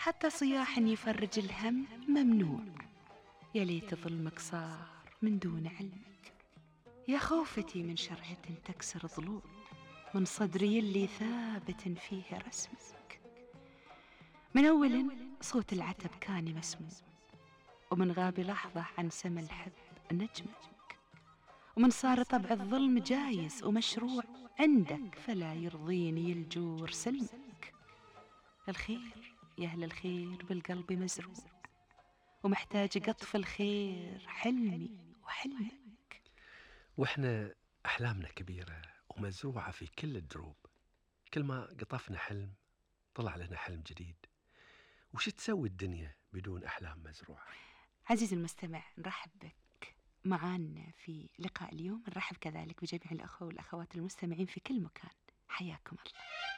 حتى صياح يفرج الهم ممنوع. يا ليت ظلمك صار من دون علمك. يا خوفتي من شرهة تكسر ضلوع، من صدري اللي ثابت فيه رسمك. من أول صوت العتب كان مسموع، ومن غاب لحظة عن سما الحب نجمك. ومن صار طبع الظلم جايز ومشروع عندك، فلا يرضيني الجور سلمك. الخير يا أهل الخير بالقلب مزروع، ومحتاج قطف الخير حلمي وحلمك. وإحنا أحلامنا كبيرة ومزروعة في كل الدروب. كل ما قطفنا حلم طلع لنا حلم جديد. وش تسوي الدنيا بدون أحلام مزروعة؟ عزيزي المستمع، نرحب بك معانا في لقاء اليوم. نرحب كذلك بجميع الأخوة والأخوات المستمعين في كل مكان. حياكم الله.